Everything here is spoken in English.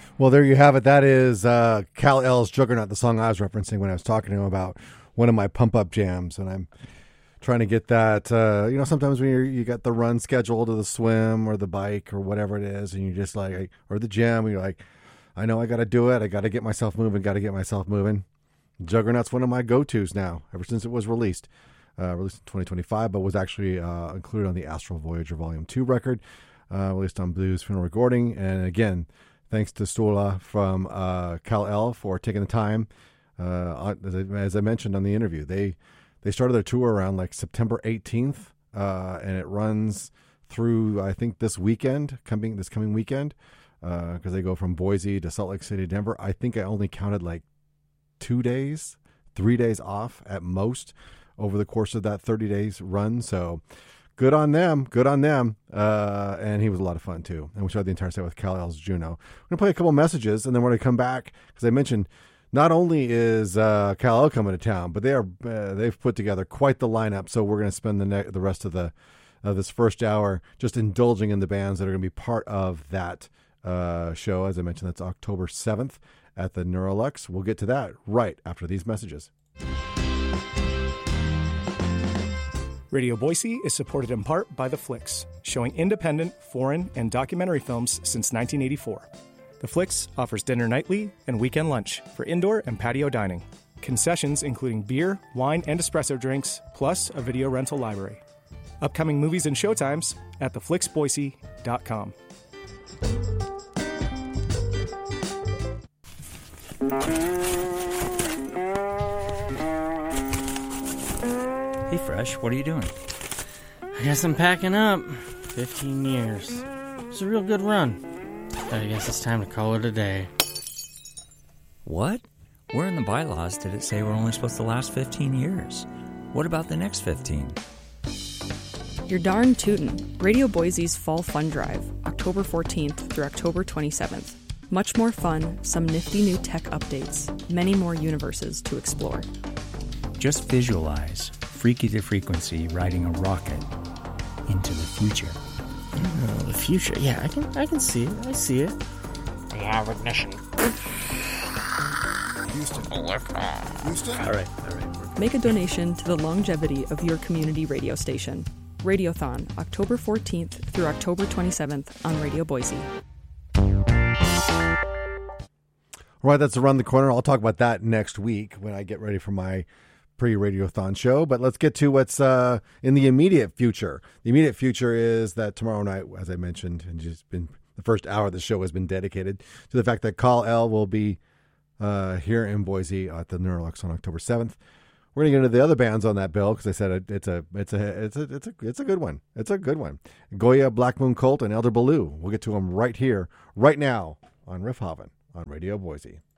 Well, there you have it. That is Kal-El's Juggernaut, the song I was referencing when I was talking to him about one of my pump-up jams. And I'm trying to get that, sometimes when you got the run scheduled or the swim or the bike or whatever it is, and you just like, or the gym, you're like, I know I got to do it. I got to get myself moving, Juggernaut's one of my go-tos now, ever since it was released. Released in 2025, but was actually included on the Astral Voyager Volume 2 record, released on Blues Funeral Recording. And again, thanks to Stula from Kal-El for taking the time. As I mentioned on the interview, they started their tour around like September 18th, and it runs through, I think, this coming weekend, because they go from Boise to Salt Lake City, Denver. I think I only counted like 3 days off at most over the course of that 30 days run. So good on them. And he was a lot of fun too. And we started the entire set with Kal-El's Juno. We're going to play a couple messages, and then we're going to come back, because I mentioned not only is Kal-El coming to town, but they've put together quite the lineup. So we're going to spend the rest of this first hour just indulging in the bands that are going to be part of that show. As I mentioned, that's October 7th at the Neurolux. We'll get to that right after these messages. Radio Boise is supported in part by The Flicks, showing independent, foreign, and documentary films since 1984. The Flicks offers dinner nightly and weekend lunch for indoor and patio dining. Concessions including beer, wine, and espresso drinks, plus a video rental library. Upcoming movies and showtimes at theflicksboise.com. Hey, Fresh, what are you doing? I guess I'm packing up. 15 years. It's a real good run. But I guess it's time to call it a day. What? Where in the bylaws did it say we're only supposed to last 15 years? What about the next 15? You're darn tootin'. Radio Boise's Fall Fun Drive, October 14th through October 27th. Much more fun, some nifty new tech updates, many more universes to explore. Just visualize Freaky to Frequency riding a rocket into the future. Oh, the future? Yeah, I can see it. I see it. We have ignition. Houston. Houston? All right. Make a donation to the longevity of your community radio station. Radiothon, October 14th through October 27th on Radio Boise. All right, that's Around the Corner. I'll talk about that next week when I get ready for my pre-Radiothon show. But let's get to what's in the immediate future. The immediate future is that tomorrow night, as I mentioned, and just been the first hour of the show has been dedicated to the fact that Kal-El will be here in Boise at the Neurolux on October 7th. We're going to get into the other bands on that bill, because I said it's a good one. It's a good one. Goya, Black Moon Cult, and Elder Baloo. We'll get to them right here, right now on Riffhaven on Radio Boise.